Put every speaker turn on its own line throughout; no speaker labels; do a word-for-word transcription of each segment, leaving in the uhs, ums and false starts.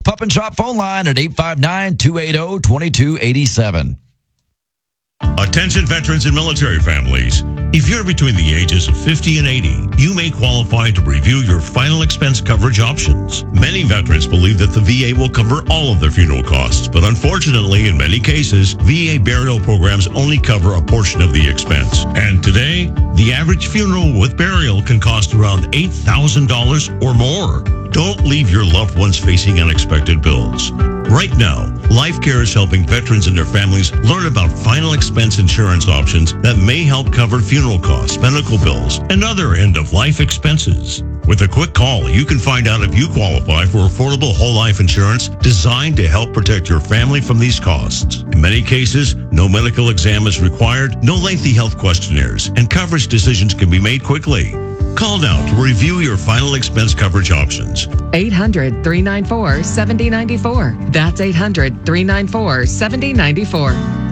Pup and Shop phone line at eight five nine, two eight zero, two two eight seven.
Attention veterans and military families. If you're between the ages of fifty and eighty, you may qualify to review your final expense coverage options. Many veterans believe that the V A will cover all of their funeral costs, but unfortunately, in many cases, V A burial programs only cover a portion of the expense. And today, the average funeral with burial can cost around eight thousand dollars or more. Don't leave your loved ones facing unexpected bills. Right now, LifeCare is helping veterans and their families learn about final expense insurance options that may help cover funeral costs, medical bills, and other end-of-life expenses. With a quick call, you can find out if you qualify for affordable whole life insurance designed to help protect your family from these costs. In many cases, no medical exam is required, no lengthy health questionnaires, and coverage decisions can be made quickly. Call now to review your final expense coverage options.
eight hundred, three nine four, seven oh nine four. That's eight hundred, three nine four, seven oh nine four.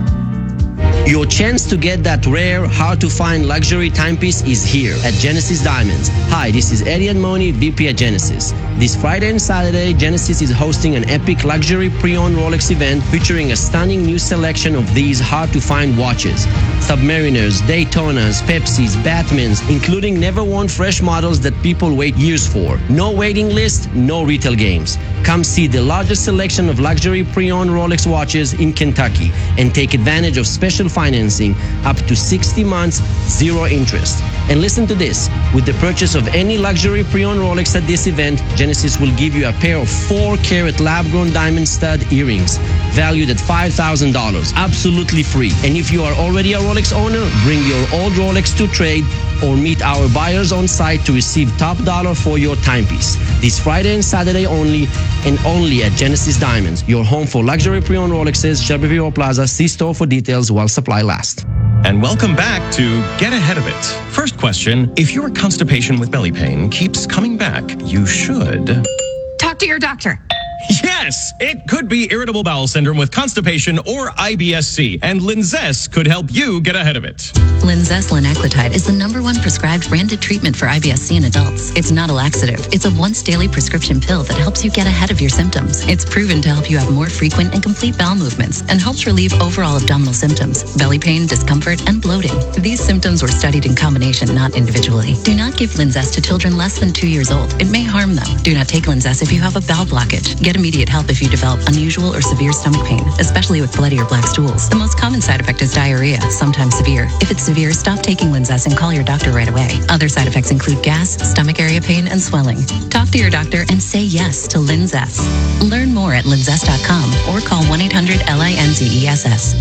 Your chance to get that rare, hard-to-find luxury timepiece is here at Genesis Diamonds. Hi, this is Eddie Admoni, V P at Genesis. This Friday and Saturday, Genesis is hosting an epic luxury pre-owned Rolex event featuring a stunning new selection of these hard-to-find watches. Submariners, Daytonas, Pepsis, Batmans, including never-worn fresh models that people wait years for. No waiting list, no retail games. Come see the largest selection of luxury pre-owned Rolex watches in Kentucky and take advantage of special financing up to sixty months, zero interest. And listen to this, with the purchase of any luxury pre-owned Rolex at this event, Genesis will give you a pair of four carat lab-grown diamond stud earrings valued at five thousand dollars, absolutely free. And if you are already a Rolex owner, bring your old Rolex to trade or meet our buyers on site to receive top dollar for your timepiece. This Friday and Saturday only, and only at Genesis Diamonds, your home for luxury pre-owned Rolexes, Shelbyville Plaza. See store for details while supply lasts.
And welcome back to Get Ahead of It. First question, if your constipation with belly pain keeps coming back, you should...
Talk to your doctor.
Yes, it could be irritable bowel syndrome with constipation or I B S C, and Linzess could help you get ahead of it.
Linzess linaclotide is the number one prescribed branded treatment for I B S C in adults. It's not a laxative. It's a once daily prescription pill that helps you get ahead of your symptoms. It's proven to help you have more frequent and complete bowel movements and helps relieve overall abdominal symptoms, belly pain, discomfort, and bloating. These symptoms were studied in combination, not individually. Do not give Linzess to children less than two years old. It may harm them. Do not take Linzess if you have a bowel blockage. Get immediate help if you develop unusual or severe stomach pain, especially with bloody or black stools. The most common side effect is diarrhea, sometimes severe. If it's severe, stop taking Linzess and call your doctor right away. Other side effects include gas, stomach area pain, and swelling. Talk to your doctor and say yes to Linzess. Learn more at linzess dot com or call one eight hundred L I N Z E S S.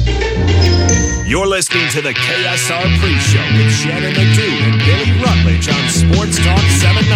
You're listening to the K S R Pre-Show with Shannon McDood and Billy Rutledge on Sports Talk seven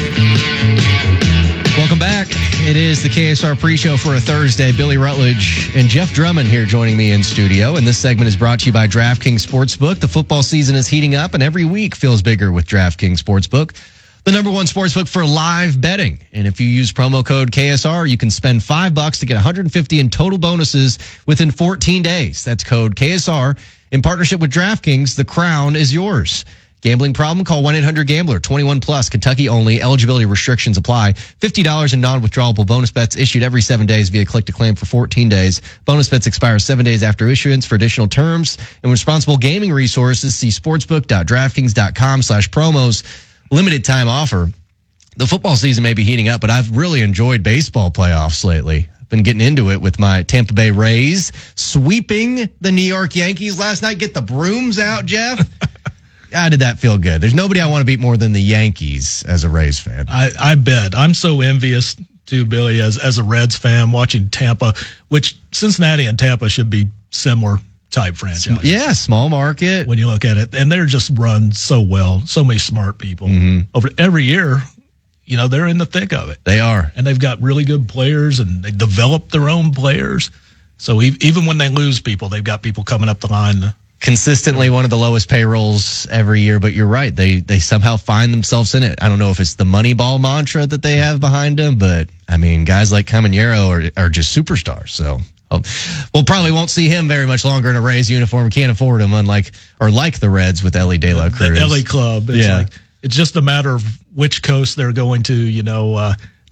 ninety.
Welcome back. It is the K S R Pre-Show for a Thursday. Billy Rutledge and Jeff Drummond here joining me in studio. And this segment is brought to you by DraftKings Sportsbook. The football season is heating up, and every week feels bigger with DraftKings Sportsbook, the number one sportsbook for live betting. And if you use promo code K S R, you can spend five bucks to get one hundred fifty in total bonuses within fourteen days. That's code K S R. In partnership with DraftKings, the crown is yours. Gambling problem? Call one eight hundred gambler. twenty-one plus, Kentucky only. Eligibility restrictions apply. fifty dollars in non-withdrawable bonus bets issued every seven days via click-to-claim for fourteen days. Bonus bets expire seven days after issuance. For additional terms and responsible gaming resources, see sportsbook.draftkings.com slash promos. Limited time offer. The football season may be heating up, but I've really enjoyed baseball playoffs lately. I've been getting into it with my Tampa Bay Rays sweeping the New York Yankees last night. Get the brooms out, Jeff. How did that feel good? There's nobody I want to beat more than the Yankees as a Rays fan.
I, I bet. I'm so envious, too, Billy, as, as a Reds fan, watching Tampa, which Cincinnati and Tampa should be similar type franchises.
Yeah, small market.
When you look at it. And they're just run so well. So many smart people. Mm-hmm. Over every year, you know, they're in the thick of it.
They are.
And they've got really good players, and they develop their own players. So even when they lose people, they've got people coming up the line.
Consistently one of the lowest payrolls every year, but you're right. They they somehow find themselves in it. I don't know if it's the Moneyball mantra that they have behind them, but, I mean, guys like Caminero are, are just superstars. So oh, we'll probably won't see him very much longer in a Rays uniform. Can't afford him, unlike or like the Reds with Ellie De La Cruz.
The L A Club. It's
yeah.
like, it's just a matter of which coast they're going to, you know, uh,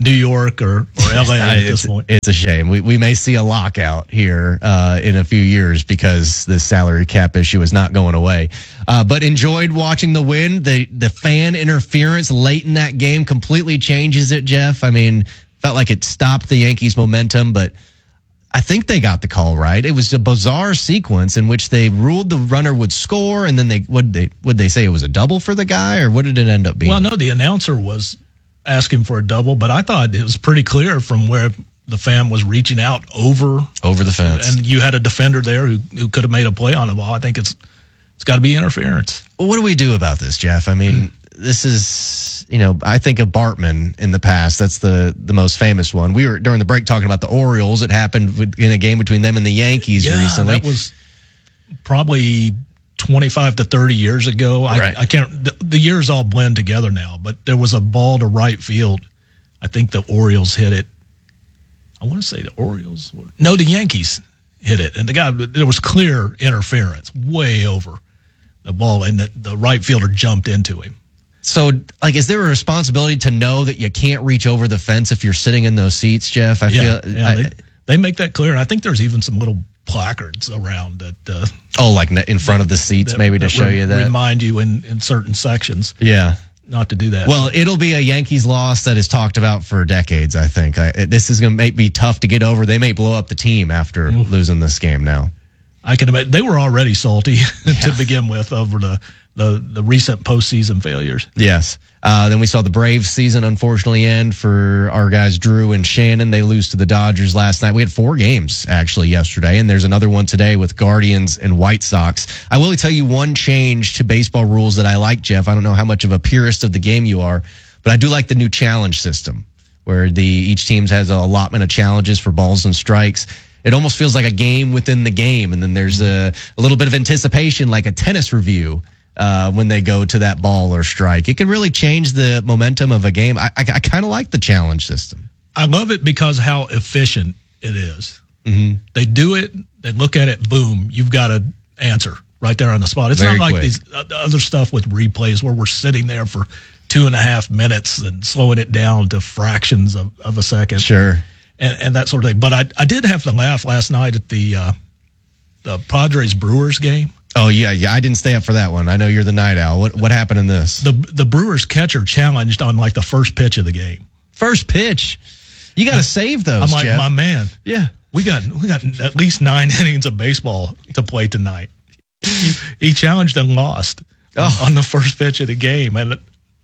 New York or, or L A at this
it's,
point.
It's a shame. We we may see a lockout here uh, in a few years because this salary cap issue is not going away. Uh, but enjoyed watching the win. The the fan interference late in that game completely changes it, Jeff. I mean, felt like it stopped the Yankees' momentum, but I think they got the call right. It was a bizarre sequence in which they ruled the runner would score, and then they would they would they say it was a double for the guy, or what did it end up being?
Well, no, the announcer was asking for a double, but I thought it was pretty clear from where the fan was reaching out over
over the fence,
and you had a defender there who, who could have made a play on the ball. I think it's it's got to be interference.
Well, what do we do about this, Jeff? I mean, mm-hmm. this is, you know, I think of Bartman in the past. That's the the most famous one. We were during the break talking about the Orioles. It happened in a game between them and the Yankees
yeah,
recently.
That was probably twenty-five to thirty years ago.
Right.
I, I can't, the, the years all blend together now, but there was a ball to right field. I think the Orioles hit it. I want to say the Orioles. No, the Yankees hit it. And the guy, there was clear interference way over the ball, and the, the right fielder jumped into him.
So, like, is there a responsibility to know that you can't reach over the fence if you're sitting in those seats, Jeff? I
yeah,
feel.
Yeah,
I,
they, they make that clear. And I think there's even some little placards around that. Uh,
oh, like in front of the seats,
that,
maybe to
that
show
re-
you that.
Remind you in, in certain sections.
Yeah.
Not to do that.
Well, it'll be a Yankees loss that is talked about for decades, I think. I, this is going to be tough to get over. They may blow up the team after Oof. losing this game now.
I can imagine. They were already salty yeah. to begin with over the, the, the recent postseason failures.
Yes. Uh, then we saw the Braves season unfortunately end for our guys Drew and Shannon. They lose to the Dodgers last night. We had four games actually yesterday, and there's another one today with Guardians and White Sox. I will tell you one change to baseball rules that I like, Jeff. I don't know how much of a purist of the game you are, but I do like the new challenge system where the each team has an allotment of challenges for balls and strikes. It almost feels like a game within the game, and then there's a, a little bit of anticipation like a tennis review. Uh, when they go to that ball or strike, it can really change the momentum of a game. I, I, I kind of like the challenge system.
I love it because how efficient it is.
Mm-hmm.
They do it, they look at it, boom, you've got an answer right there on the spot. It's
Very
not like
quick.
these other stuff with replays where we're sitting there for two and a half minutes and slowing it down to fractions of, of a second.
Sure.
And, and that sort of thing. But I, I did have to laugh last night at the uh, the Padres Brewers game.
Oh yeah, yeah. I didn't stay up for that one. I know you're the night owl. What what happened in this?
The the Brewers catcher challenged on like the first pitch of the game.
First pitch. You got to save those.
I'm like,
Jeff.
my man.
Yeah,
we got we got at least nine innings of baseball to play tonight. He, he challenged and lost
oh.
on the first pitch of the game, and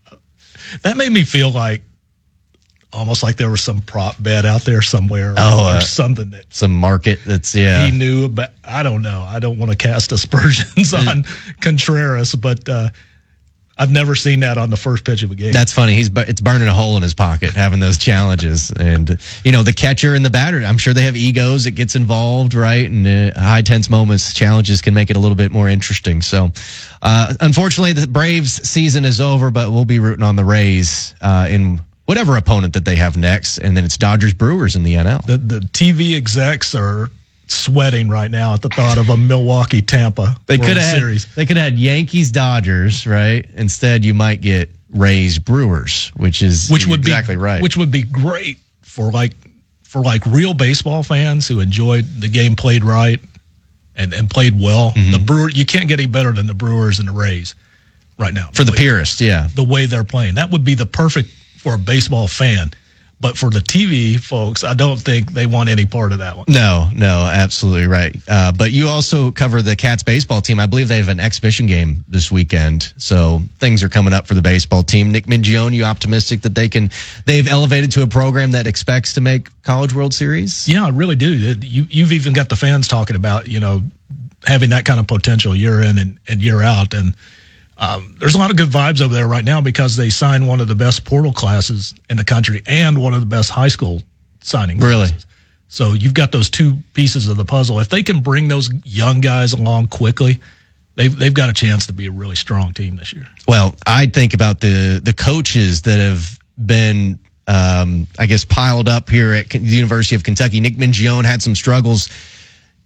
that made me feel like almost like there was some prop bet out there somewhere,
oh,
or
uh,
something that
some market that's yeah.
he knew about. I don't know. I don't want to cast aspersions on Contreras, but uh, I've never seen that on the first pitch of a game.
That's funny. He's it's burning a hole in his pocket having those challenges, and you know the catcher and the batter. I'm sure they have egos. It gets involved, right? And uh, high tense moments, challenges can make it a little bit more interesting. So, uh, unfortunately, the Braves season is over, but we'll be rooting on the Rays uh, in whatever opponent that they have next, and then it's Dodgers Brewers in the N L.
The the T V execs are sweating right now at the thought of a Milwaukee Tampa
They
World
could have
Series.
Had, they could have had Yankees Dodgers, right? Instead, you might get Rays Brewers, which is
which would
exactly
be,
right.
Which would be great for like for like real baseball fans who enjoyed the game played right and, and played well.
Mm-hmm.
The Brewer you can't get any better than the Brewers and the Rays right now.
For the
way,
purist, yeah.
The way they're playing. That would be the perfect for a baseball fan. But for the T V folks, I don't think they want any part of that one.
No, no, absolutely right. Uh, but you also cover the Cats baseball team. I believe they have an exhibition game this weekend. So things are coming up for the baseball team. Nick Mingione, you optimistic that they can, they've elevated to a program that expects to make College World Series?
Yeah, I really do. You, you've even got the fans talking about, you know, having that kind of potential year in and, and year out. And Um, there's a lot of good vibes over there right now because they signed one of the best portal classes in the country and one of the best high school signing
Really?
classes. So you've got those two pieces of the puzzle. If they can bring those young guys along quickly, they've they've got a chance to be a really strong team this year.
Well, I think about the the coaches that have been, um, I guess, piled up here at the University of Kentucky. Nick Mingione had some struggles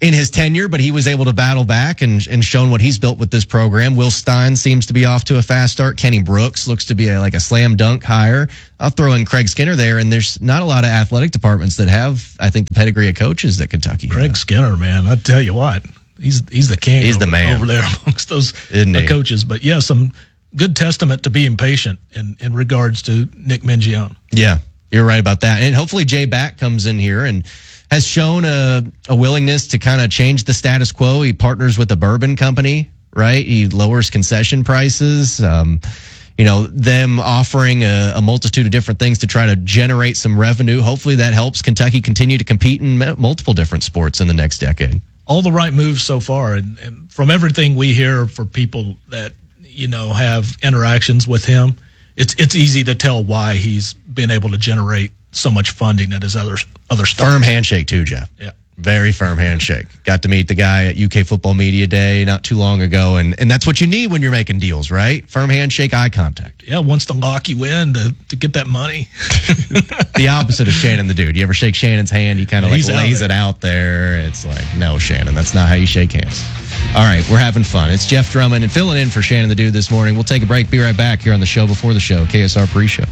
in his tenure, but he was able to battle back and, and shown what he's built with this program. Will Stein seems to be off to a fast start. Kenny Brooks looks to be a, like a slam dunk hire. I'll throw in Craig Skinner there, and there's not a lot of athletic departments that have, I think, the pedigree of coaches that Kentucky has.
Craig Skinner, man, I tell you what, he's he's the king.
He's
over,
the man
over there amongst those uh, coaches. But yeah, some good testament to being patient in, in regards to Nick Mingione.
Yeah, you're right about that. And hopefully Jay Back comes in here and has shown a, a willingness to kind of change the status quo. He partners with the bourbon company, right? He lowers concession prices. Um, you know, them offering a, a multitude of different things to try to generate some revenue. Hopefully that helps Kentucky continue to compete in m- multiple different sports in the next decade.
All the right moves so far. And, and from everything we hear for people that, you know, have interactions with him, it's it's easy to tell why he's been able to generate so much funding at his other other stuff.
Firm handshake too, Jeff.
Yeah.
Very firm handshake. Got to meet the guy at U K Football Media Day not too long ago, and, and that's what you need when you're making deals, right? Firm handshake, eye contact.
Yeah, wants to lock you in to, to get that money.
The opposite of Shannon the dude. You ever shake Shannon's hand, he kind of like lays it out there. It's like, no, Shannon, that's not how you shake hands. All right, we're having fun. It's Jeff Drummond and filling in for Shannon the dude this morning. We'll take a break, be right back here on the show before the show, K S R pre-show.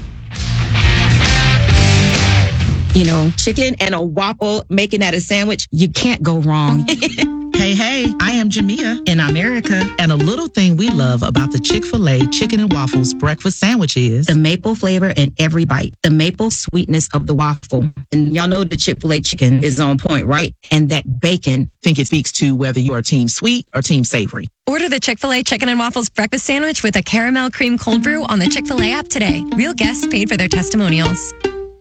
You know, chicken and a waffle, making that a sandwich, you can't go wrong.
Hey, hey, I am Jamia in America, and a little thing we love about the Chick-fil-A Chicken and Waffles breakfast sandwich is
the maple flavor in every bite, the maple sweetness of the waffle. And y'all know the Chick-fil-A chicken is on point, right? And that bacon.
I think it speaks to whether you are team sweet or team savory.
Order the Chick-fil-A Chicken and Waffles breakfast sandwich with a caramel cream cold brew on the Chick-fil-A app today. Real guests paid for their testimonials.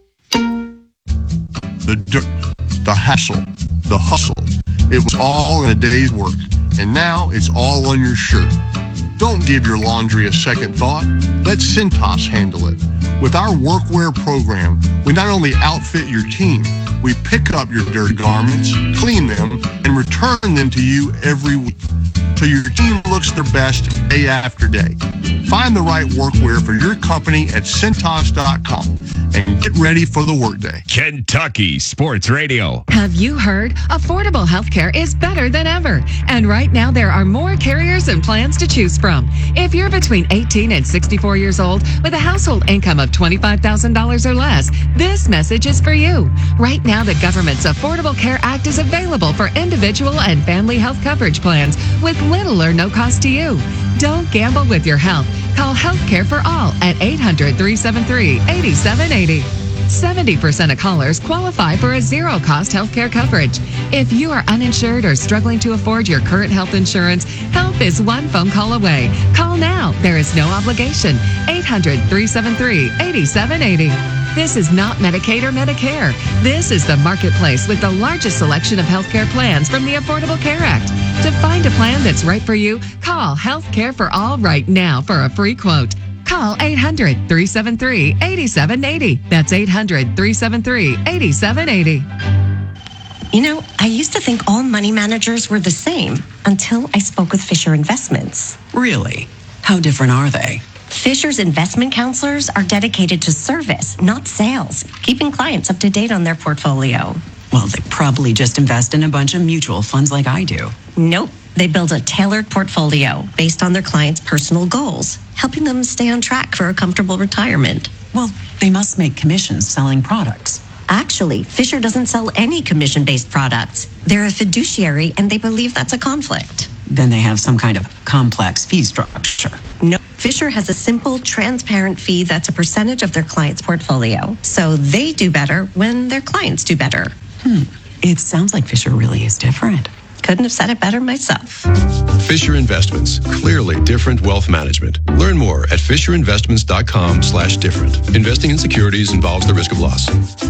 The dirt, the hassle, the hustle. It was all in a day's work, and now it's all on your shirt. Don't give your laundry a second thought. Let Cintas handle it. With our workwear program, we not only outfit your team, we pick up your dirty garments, clean them, and return them to you every week, so your team looks their best day after day. Find the right workwear for your company at Cintas dot com and get ready for the workday.
Kentucky Sports Radio.
Have you heard? Affordable healthcare is better than ever. And right now there are more carriers and plans to choose from. If you're between eighteen and sixty-four years old with a household income of twenty-five thousand dollars or less, this message is for you. Right now the government's Affordable Care Act is available for individual and family health coverage plans with little or no cost to you. Don't gamble with your health. Call Healthcare for All at eight hundred, three seven three, eight seven eight zero. seventy percent of callers qualify for a zero-cost healthcare coverage. If you are uninsured or struggling to afford your current health insurance, help is one phone call away. Call now. There is no obligation. eight hundred, three seven three, eight seven eight zero. This is not Medicaid or Medicare. This is the marketplace with the largest selection of healthcare plans from the Affordable Care Act. To find a plan that's right for you, call Healthcare for All right now for a free quote. Call eight hundred, three seven three, eight seven eight zero. That's eight hundred, three seven three, eight seven eight zero.
You know, I used to think all money managers were the same until I spoke with Fisher Investments.
Really? How different are they?
Fisher's investment counselors are dedicated to service, not sales, keeping clients up to date on their portfolio.
Well, they probably just invest in a bunch of mutual funds like I do.
Nope. They build a tailored portfolio based on their clients' personal goals, helping them stay on track for a comfortable retirement.
Well, they must make commissions selling products.
Actually, Fisher doesn't sell any commission-based products. They're a fiduciary, and they believe that's a conflict.
Then they have some kind of complex fee structure.
No, Fisher has a simple, transparent fee that's a percentage of their client's portfolio. So they do better when their clients do better.
Hmm. It sounds like Fisher really is different.
Couldn't have said it better myself.
Fisher Investments, clearly different wealth management. Learn more at fisher investments dot com slash different. Investing in securities involves the risk of loss.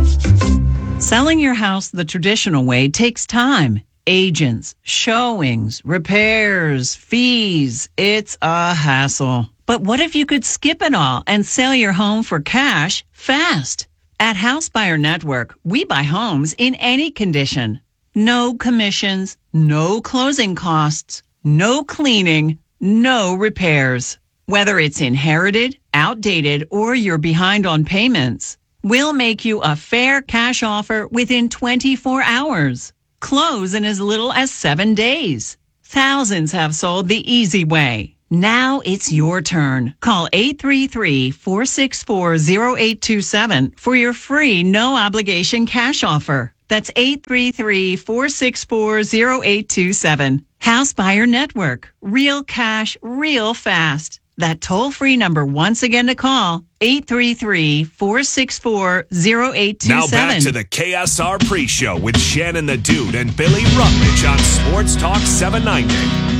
Selling your house the traditional way takes time. Agents, showings, repairs, fees. It's a hassle. But what if you could skip it all and sell your home for cash fast? At House Buyer Network, we buy homes in any condition. No commissions, no closing costs, no cleaning, no repairs. Whether it's inherited, outdated, or you're behind on payments, we'll make you a fair cash offer within twenty-four hours. Close in as little as seven days. Thousands have sold the easy way. Now it's your turn. Call eight three three, four six four, zero eight two seven for your free no-obligation cash offer. That's eight three three, four six four, zero eight two seven. House Buyer Network. Real cash, real fast. That toll-free number once again to call, eight three three, four six four, zero eight two seven.
Now back to the K S R Pre-Show with Shannon the Dude and Billy Rutledge on Sports Talk seven ninety.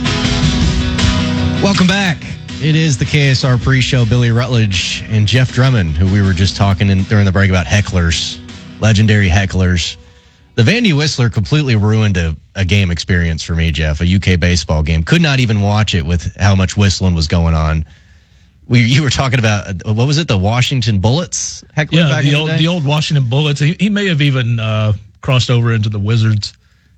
Welcome back. It is the K S R Pre-Show. Billy Rutledge and Jeff Drummond, who we were just talking in, during the break about hecklers, legendary hecklers. The Vandy Whistler completely ruined a, a game experience for me, Jeff, a U K baseball game. Could not even watch it with how much whistling was going on. We, you were talking about, what was it, the Washington Bullets heckler
Yeah,
back
the
in
old,
the day?
the old Washington Bullets. He, he may have even uh, crossed over into the Wizards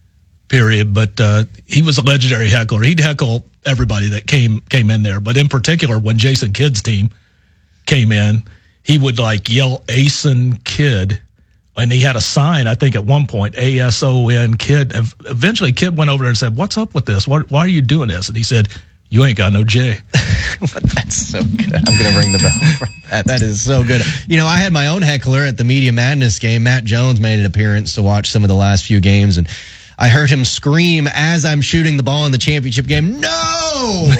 period, but uh, he was a legendary heckler. He'd heckle everybody that came came in there, but in particular, when Jason Kidd's team came in, he would like yell "Ason Kidd," and he had a sign, I think at one point, A S O N Kidd. And eventually, Kidd went over there and said, "What's up with this? Why, why are you doing this?" And he said, "You ain't got no J."
That's so good. I'm going to ring the bell for that. That is so good. You know, I had my own heckler at the Media Madness game. Matt Jones made an appearance to watch some of the last few games, and I heard him scream as I'm shooting the ball in the championship game, "No!"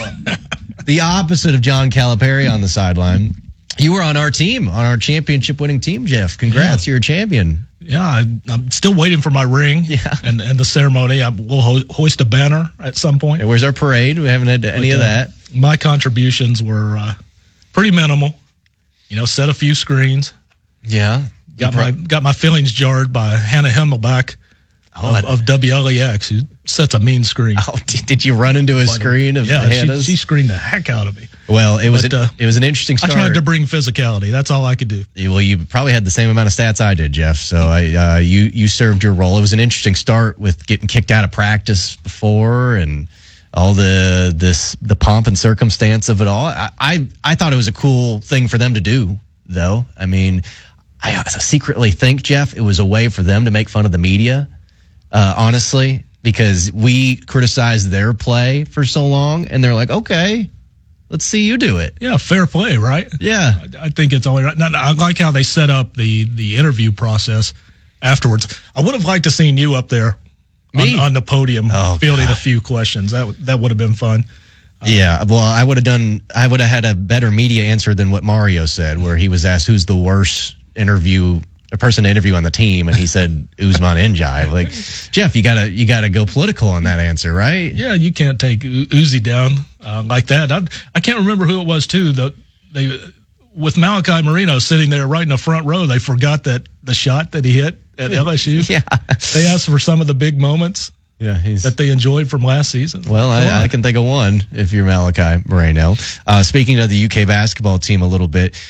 The opposite of John Calipari on the sideline. You were on our team, on our championship-winning team, Jeff. Congrats, yeah. You're a champion.
Yeah, I, I'm still waiting for my ring yeah. and, and the ceremony. I will ho- hoist a banner at some point.
And where's our parade? We haven't had any but, of that.
Uh, my contributions were uh, pretty minimal. You know, set a few screens.
Yeah.
Got pro- my got my feelings jarred by Hannah Himmelbach
oh,
of, of W L E X, who sets a mean screen.
Oh, did, did you run into a but, screen of
yeah,
Hannah's?
She, she screened the heck out of me.
Well, it was
but,
a,
uh,
it was an interesting start.
I tried to bring physicality. That's all I could do.
Well, you probably had the same amount of stats I did, Jeff. So I, uh, you you served your role. It was an interesting start with getting kicked out of practice before and all the this the pomp and circumstance of it all. I I, I thought it was a cool thing for them to do, though. I mean, I secretly think, Jeff, it was a way for them to make fun of the media. Uh, honestly, because we criticized their play for so long, and they're like, okay, let's see you do it.
Yeah, fair play, right?
Yeah.
I, I think it's only right. Now, I like how they set up the, the interview process afterwards. I would have liked to seen you up there on, on the podium
oh,
fielding
God.
a few questions. That, that would have been fun.
Uh, yeah, well, I would have done, I would have had a better media answer than what Mario said, where he was asked who's the worst interview a person to interview on the team, and he said Usman Njai. Like, Jeff, you gotta you gotta go political on that answer, right?
Yeah, you can't take U- Uzi down uh, like that. I, I can't remember who it was too. The, they with Malachi Marino sitting there right in the front row, they forgot that the shot that he hit at L S U.
Yeah,
they asked for some of the big moments.
Yeah, he's,
that they enjoyed from last season.
Well, I, I can think of one if you're Malachi Moreno. Uh, speaking of the U K basketball team a little bit.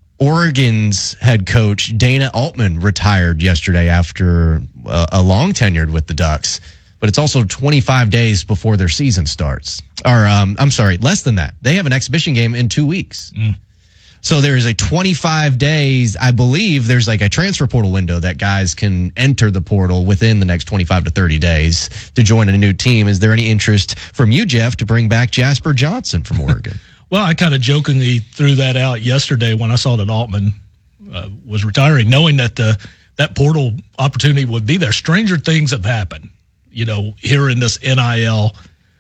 Oregon's head coach, Dana Altman, retired yesterday after uh, a long tenured with the Ducks, but it's also twenty-five days before their season starts. Or, um, I'm sorry, less than that. They have an exhibition game in two weeks.
Mm.
So there's a twenty-five days, I believe there's like a transfer portal window that guys can enter the portal within the next twenty-five to thirty days to join a new team. Is there any interest from you, Jeff, to bring back Jasper Johnson from Oregon?
Well, I kind of jokingly threw that out yesterday when I saw that Altman uh, was retiring, knowing that the, that portal opportunity would be there. Stranger things have happened, you know, here in this N I L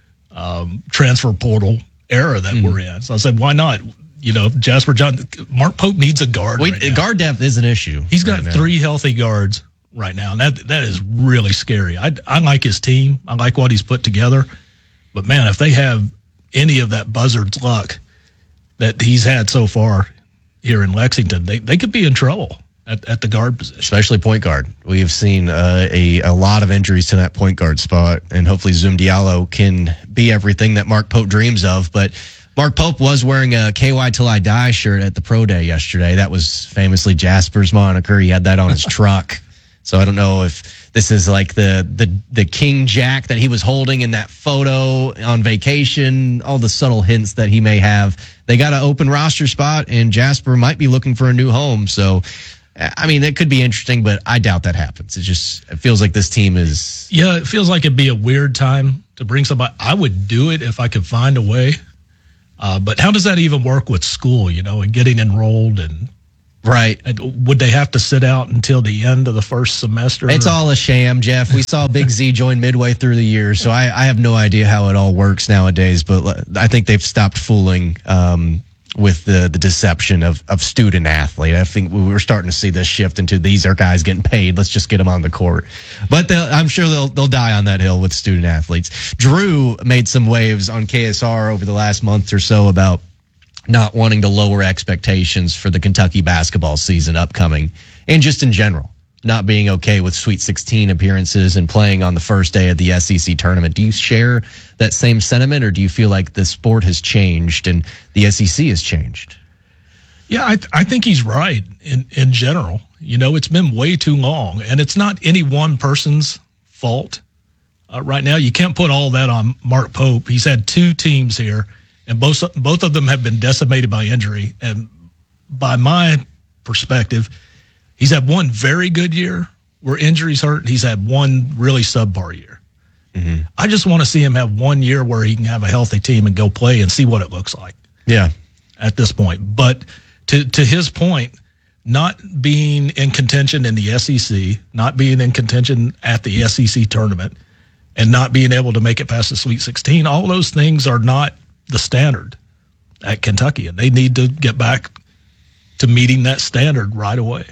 um, transfer portal era that mm-hmm. we're in. So I said, why not? You know, Jasper Johnson, Mark Pope needs a guard.
Wait,
right
guard depth is an issue.
He's got
right
three healthy guards right now, and that that is really scary. I, I like his team. I like what he's put together. But, man, if they have any of that buzzard's luck that he's had so far here in Lexington, they, they could be in trouble at, at the guard position.
Especially point guard. We've seen uh, a, a lot of injuries to that point guard spot, and hopefully Zoom Diallo can be everything that Mark Pope dreams of. But Mark Pope was wearing a K Y Till I Die shirt at the Pro Day yesterday. That was famously Jasper's moniker. He had that on his truck. So I don't know if this is like the, the the King Jack that he was holding in that photo on vacation, all the subtle hints that he may have. They got an open roster spot, and Jasper might be looking for a new home. So, I mean, it could be interesting, but I doubt that happens. It just it feels like this team is this.
Yeah, it feels like it'd be a weird time to bring somebody. I would do it if I could find a way. Uh, but how does that even work with school, you know, and getting enrolled and
right?
And would they have to sit out until the end of the first semester?
It's all a sham, Jeff. We saw Big Z join midway through the year, so I, I have no idea how it all works nowadays. But I think they've stopped fooling um, with the the deception of of student athlete. I think we we're starting to see this shift into these are guys getting paid. Let's just get them on the court. But I'm sure they'll they'll die on that hill with student athletes. Drew made some waves on K S R over the last month or so about not wanting to lower expectations for the Kentucky basketball season upcoming, and just in general, not being okay with Sweet sixteen appearances and playing on the first day of the S E C tournament. Do you share that same sentiment, or do you feel like the sport has changed and the S E C has changed?
Yeah, I, th- I think he's right in, in general. You know, it's been way too long, and it's not any one person's fault. Uh, right now, you can't put all that on Mark Pope. He's had two teams here, and both both of them have been decimated by injury. And by my perspective, he's had one very good year where injuries hurt. He's had one really subpar year. Mm-hmm. I just want to see him have one year where he can have a healthy team and go play and see what it looks like.
Yeah,
at this point. But to to his point, not being in contention in the S E C, not being in contention at the S E C tournament, and not being able to make it past the Sweet sixteen, all those things are not the standard at Kentucky, and they need to get back to meeting that standard right away.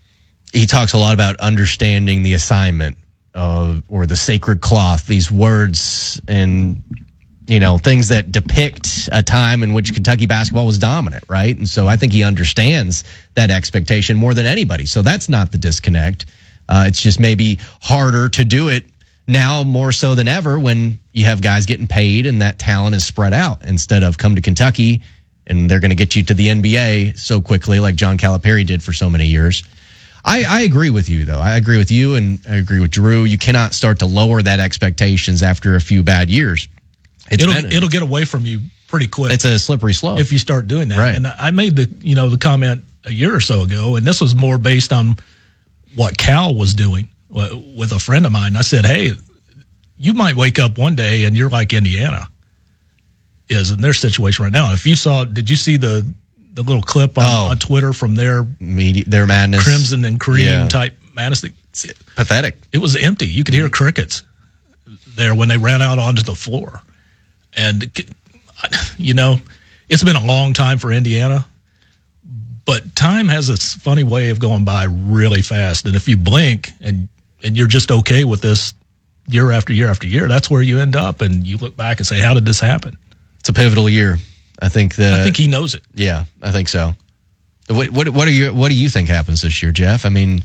He talks a lot about understanding the assignment of, or the sacred cloth, these words and, you know, things that depict a time in which Kentucky basketball was dominant, right? And so I think he understands that expectation more than anybody. So that's not the disconnect. Uh, it's just maybe harder to do it now more so than ever when you have guys getting paid and that talent is spread out instead of come to Kentucky and they're going to get you to the N B A so quickly like John Calipari did for so many years. I, I agree with you, though. I agree with you, and I agree with Drew. You cannot start to lower that expectations after a few bad years. It's
it'll
been,
it'll get away from you pretty quick.
It's a slippery slope
if you start doing that.
Right.
And I made the you know the comment a year or so ago, and this was more based on what Cal was doing with a friend of mine. I said, "Hey, you might wake up one day and you're like Indiana is in their situation right now. If you saw, did you see the?" the little clip on, oh, on Twitter from their
media, their madness,
Crimson and Cream yeah. type madness.
It's pathetic.
It was empty. You could hear crickets there when they ran out onto the floor. And, you know, it's been a long time for Indiana, but time has a funny way of going by really fast. And if you blink and, and you're just okay with this year after year after year, that's where you end up. And you look back and say, how did this happen?
It's a pivotal year. I think the.
I think he knows it.
Yeah, I think so. What what what are you what do you think happens this year, Jeff? I mean,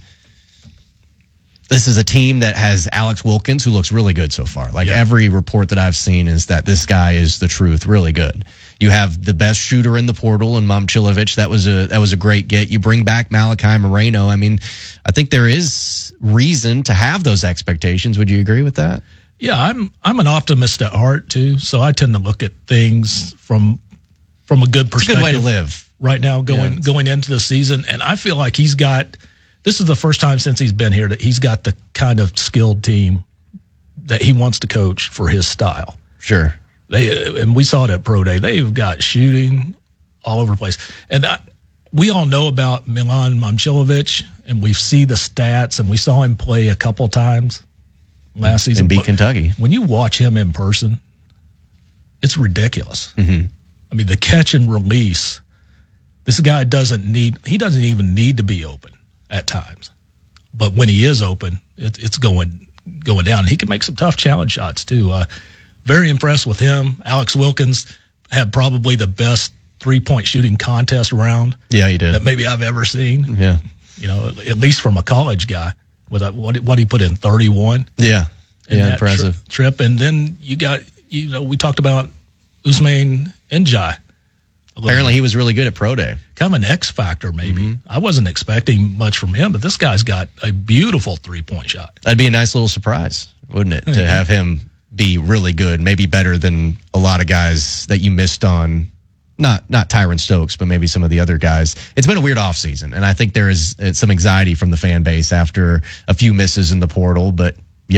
this is a team that has Alex Wilkins, who looks really good so far. Like yeah. every report that I've seen is that this guy is the truth, really good. You have the best shooter in the portal, and Momcilovic. That was a that was a great get. You bring back Malachi Moreno. I mean, I think there is reason to have those expectations. Would you agree with that?
Yeah, I'm I'm an optimist at heart too, so I tend to look at things from. From a good perspective,
it's a good way to live
right now going yeah. going into the season, and I feel like he's got. This is the first time since he's been here that he's got the kind of skilled team that he wants to coach for his style.
Sure,
they and we saw it at Pro Day. They've got shooting all over the place, and I, we all know about Milan Momcilovic, and we see the stats, and we saw him play a couple times last season.
And beat Kentucky.
When you watch him in person, it's ridiculous.
Mm-hmm.
I mean, the catch and release, this guy doesn't need, he doesn't even need to be open at times. But when he is open, it, it's going going down. He can make some tough challenge shots, too. Uh, very impressed with him. Alex Wilkins had probably the best three-point shooting contest round.
Yeah, he did.
That maybe I've ever seen.
Yeah.
You know, at least from a college guy. With a, what, what he put in, thirty-one?
Yeah. Yeah, impressive.
Tri- trip. And then you got, you know, we talked about Usman Njai.
Apparently he was really good at Pro Day.
Kind of an X factor, maybe. Mm-hmm. I wasn't expecting much from him, but this guy's got a beautiful three-point shot.
That'd be a nice little surprise, wouldn't it, to have him be really good, maybe better than a lot of guys that you missed on. Not not Tyron Stokes, but maybe some of the other guys. It's been a weird offseason, and I think there is some anxiety from the fan base after a few misses in the portal, but yet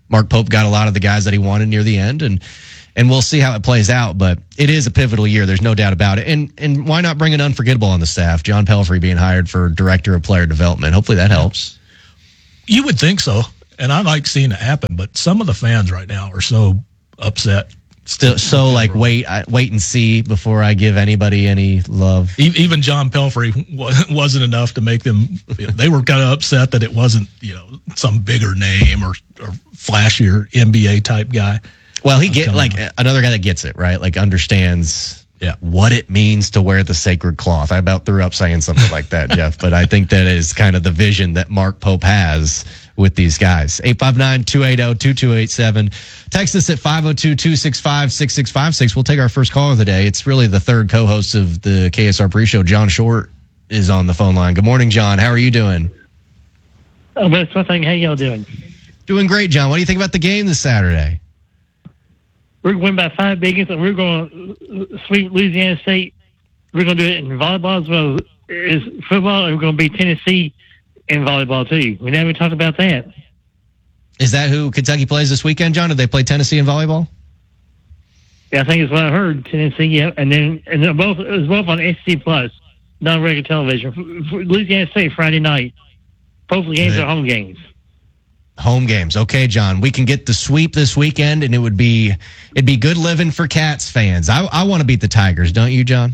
Mark Pope got a lot of the guys that he wanted near the end, and and we'll see how it plays out. But it is a pivotal year. There's no doubt about it. And and why not bring an unforgettable on the staff? John Pelfrey being hired for director of player development. Hopefully that helps.
You would think so, and I like seeing it happen. But some of the fans right now are so upset.
Still, so like wait, I, wait and see before I give anybody any love.
Even John Pelfrey wasn't enough to make them. They were kind of upset that it wasn't, you know, some bigger name or, or flashier N B A type guy.
Well, he get like on. Another guy that gets it right, like understands yeah. what it means to wear the sacred cloth. I about threw up saying something like that, Jeff, but I think that is kind of the vision that Mark Pope has with these guys. eight five nine, two eight zero, two two eight seven. Text us at five oh two, two six five, six six five six. We'll take our first call of the day. It's really the third co-host of the K S R pre-show. John Short is on the phone line. Good morning, John. How are you doing?
Oh, best one thing. How y'all doing?
Doing great, John. What do you think about the game this Saturday?
We're going to win by five biggest, and we're going to sweep Louisiana State. We're going to do it in volleyball as well as football, and we're going to beat Tennessee in volleyball too. We never talked about that.
Is that who Kentucky plays this weekend, John? Did they play Tennessee in volleyball?
Yeah, I think it's what I heard. Tennessee, yeah, and then and then both it was both on S C Plus, non-regular television. Louisiana State Friday night. Both the games are home games.
Home games, okay, John. We can get the sweep this weekend, and it would be it'd be good living for Cats fans. I I want to beat the Tigers, don't you, John?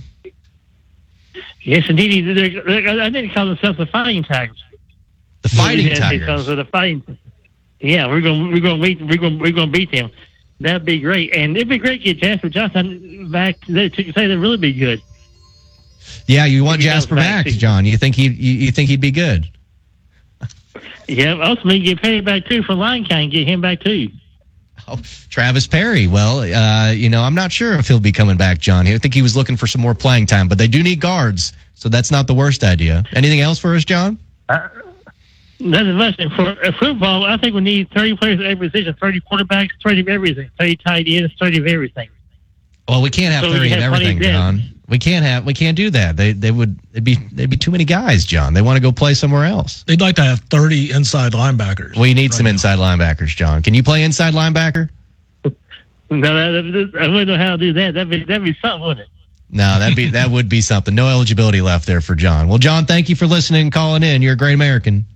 Yes, indeed. They're, they're, I think they call themselves the Fighting Tigers.
The Fighting
yeah,
Tigers.
The fighting. Yeah, we're going we're going to beat we're going we're going to beat them. That'd be great, and it'd be great to get Jasper Johnson back. To say that'd really be good.
Yeah, you want Jasper back, back John? You think he you, you think he'd be good?
Yeah, ultimately get Perry back too for Line County. Get him back too.
Oh, Travis Perry. Well, uh, you know, I'm not sure if he'll be coming back, John. I think he was looking for some more playing time, but they do need guards, so that's not the worst idea. Anything else for us, John?
Uh, Nothing much. For uh, football, I think we need thirty players at every position, thirty quarterbacks, thirty of everything, thirty tight ends, thirty of everything.
Well, we can't have so thirty of everything, John. We can't have. We can't do that. They they would. It'd be it'd be too many guys, John. They want to go play somewhere else.
They'd like to have thirty inside linebackers.
We need right some now. inside linebackers, John. Can you play inside linebacker?
No, that, that, I wouldn't know how to do that. That'd be that'd be something, wouldn't it?
No, that'd be that would be something. No eligibility left there for John. Well, John, thank you for listening and calling in. You're a great American.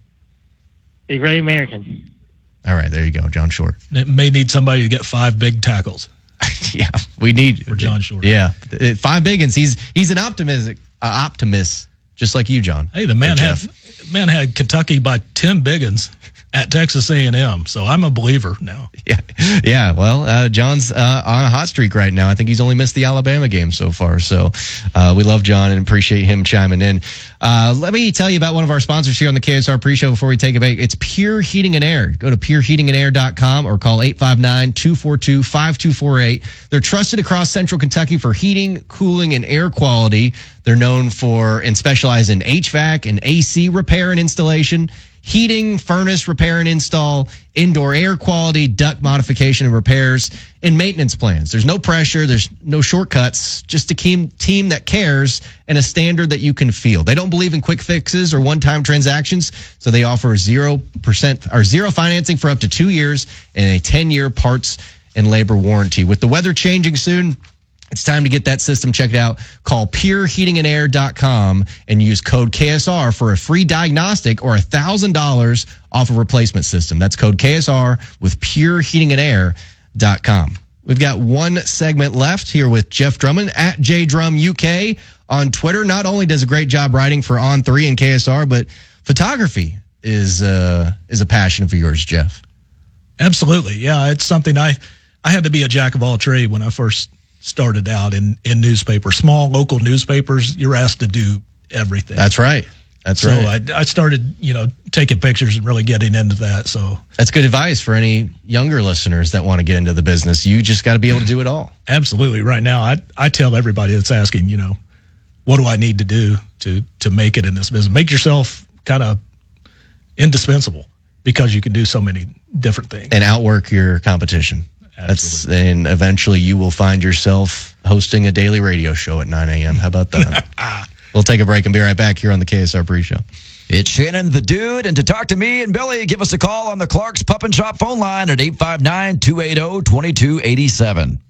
A great American.
All right, there you go, John Short.
It may need somebody to get five big tackles.
yeah, we need
for John Short.
Yeah, five big ones. He's he's an optimistic uh, optimist, just like you, John.
Hey, the man had man had Kentucky by ten big ones at Texas A and M, so I'm a believer now.
Yeah, yeah. Well, uh, John's uh, on a hot streak right now. I think he's only missed the Alabama game so far. So uh, we love John and appreciate him chiming in. Uh, let me tell you about one of our sponsors here on the K S R pre-show before we take a break. It's Pure Heating and Air. Go to pure heating and air dot com or call eight five nine, two four two, five two four eight. They're trusted across Central Kentucky for heating, cooling, and air quality. They're known for and specialize in H V A C and A C repair and installation, heating, furnace repair and install, indoor air quality, duct modification and repairs, and maintenance plans. There's no pressure. There's no shortcuts. Just a team, team that cares and a standard that you can feel. They don't believe in quick fixes or one-time transactions, so they offer zero percent or zero financing for up to two years and a ten-year parts and labor warranty. With the weather changing soon, it's time to get that system checked out. Call pure heating and air dot com and use code K S R for a free diagnostic or one thousand dollars off a replacement system. That's code K S R with pure heating and air dot com. We've got one segment left here with Jeff Drummond at J Drum U K on Twitter. Not only does a great job writing for On three and K S R, but photography is uh, is a passion for yours, Jeff.
Absolutely. Yeah, it's something I, I had to be a jack of all trades when I first started out in, in newspapers, small local newspapers. You're asked to do everything.
That's right. That's
so
right.
So I, I started, you know, taking pictures and really getting into that. So
that's good advice for any younger listeners that want to get into the business. You just got to be able to do it all.
Absolutely. Right now, I I tell everybody that's asking, you know, what do I need to do to to make it in this business? Make yourself kind of indispensable because you can do so many different things
and outwork your competition. That's, and eventually you will find yourself hosting a daily radio show at nine a.m. How about that? We'll take a break and be right back here on the K S R pre-show.
It's Shannon the Dude, and to talk to me and Billy, give us a call on the Clark's Pup and Shop phone line at eight five nine, two eight zero, two two eight seven.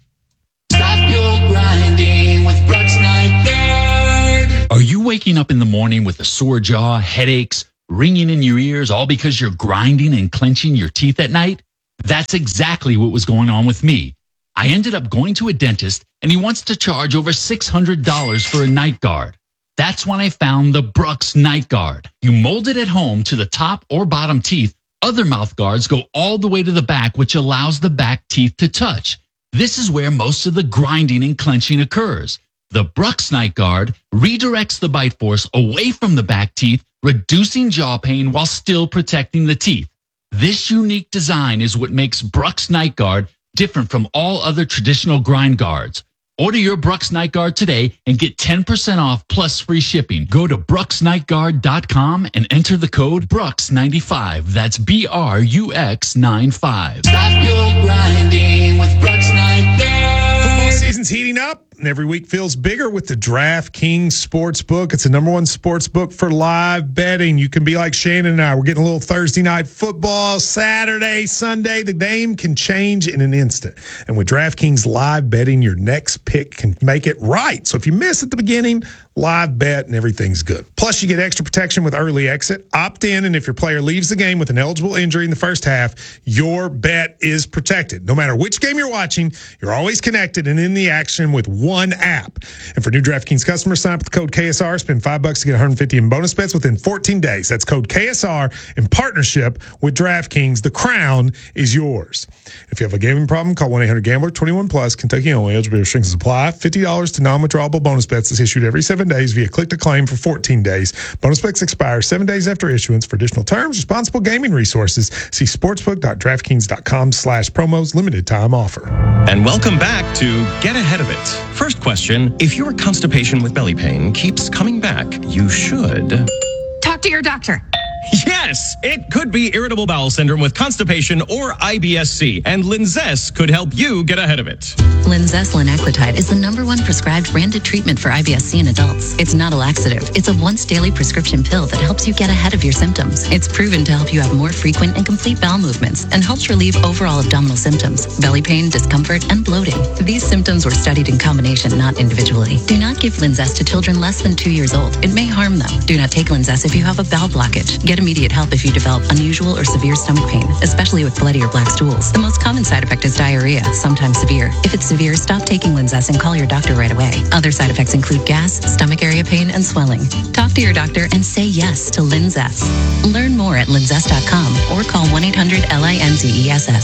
Stop your grinding with Brooks Night Guard. Are you waking up in the morning with a sore jaw, headaches, ringing in your ears, all because you're grinding and clenching your teeth at night? That's exactly what was going on with me. I ended up going to a dentist, and he wants to charge over six hundred dollars for a night guard. That's when I found the Brooks Night Guard. You mold it at home to the top or bottom teeth. Other mouth guards go all the way to the back, which allows the back teeth to touch. This is where most of the grinding and clenching occurs. The Brooks Night Guard redirects the bite force away from the back teeth, reducing jaw pain while still protecting the teeth. This unique design is what makes Brooks Night Guard different from all other traditional grind guards. Order your Brooks Night Guard today and get ten percent off plus free shipping. Go to brooks night guard dot com and enter the code Brooks ninety-five. That's B R U X ninety-five.
Stop your grinding with Brooks Night Guard. Football season's heating up, and every week feels bigger with the DraftKings Sportsbook. It's the number one sports book for live betting. You can be like Shannon and I. We're getting a little Thursday night football, Saturday, Sunday. The game can change in an instant. And with DraftKings live betting, your next pick can make it right. So if you miss at the beginning, live bet and everything's good. Plus, you get extra protection with early exit. Opt in, and if your player leaves the game with an eligible injury in the first half, your bet is protected. No matter which game you're watching, you're always connected and in the action with one app. And for new DraftKings customers, sign up with the code K S R. Spend five bucks to get one hundred fifty in bonus bets within fourteen days. That's code K S R in partnership with DraftKings. The crown is yours. If you have a gaming problem, call one eight hundred gambler. twenty-one plus, Kentucky only. Eligibility restrictions apply. fifty dollars to non-withdrawable bonus bets is issued every seven days via click to claim for fourteen days. Bonus bets expire seven days after issuance. For additional terms, responsible gaming resources, see sportsbook dot draftkings dot com slash promos. Limited time offer.
And welcome back to Get Ahead of It. First question, if your constipation with belly pain keeps coming back, you should
Talk to your doctor.
Yes, it could be irritable bowel syndrome with constipation or I B S C, and Linzess could help you get ahead of it.
Linzess linaclotide is the number one prescribed branded treatment for I B S C in adults. It's not a laxative. It's a once daily prescription pill that helps you get ahead of your symptoms. It's proven to help you have more frequent and complete bowel movements and helps relieve overall abdominal symptoms, belly pain, discomfort, and bloating. These symptoms were studied in combination, not individually. Do not give Linzess to children less than two years old. It may harm them. Do not take Linzess if you have a bowel blockage. Get immediate help if you develop unusual or severe stomach pain, especially with bloody or black stools. The most common side effect is diarrhea, sometimes severe. If it's severe, stop taking Linzess and call your doctor right away. Other side effects include gas, stomach area pain, and swelling. Talk to your doctor and say yes to Linzess. Learn more at linzess dot com or call one eight hundred L I N Z E S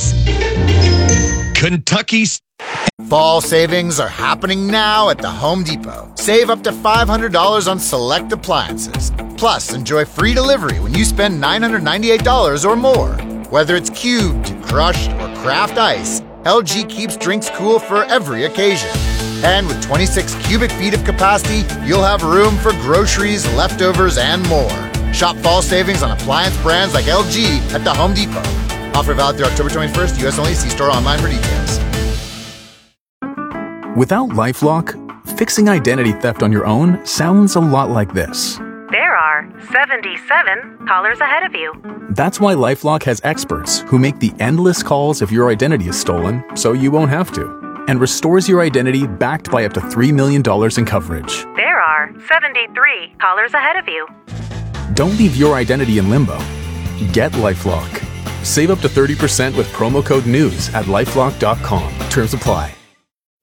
S.
Kentucky's
Fall savings are happening now at the Home Depot. Save up to five hundred dollars on select appliances. Plus, enjoy free delivery when you spend nine hundred ninety-eight dollars or more. Whether it's cubed, crushed, or craft ice, L G keeps drinks cool for every occasion. And with twenty-six cubic feet of capacity, you'll have room for groceries, leftovers, and more. Shop fall savings on appliance brands like L G at the Home Depot. Offer valid through October twenty-first, U S only. See store online for details.
Without LifeLock, fixing identity theft on your own sounds a lot like this.
There are seventy-seven callers ahead of you.
That's why LifeLock has experts who make the endless calls if your identity is stolen so you won't have to, and restores your identity backed by up to three million dollars in coverage.
There are seventy-three callers ahead of you.
Don't leave your identity in limbo. Get LifeLock. Save up to thirty percent with promo code NEWS at lifelock dot com. Terms apply.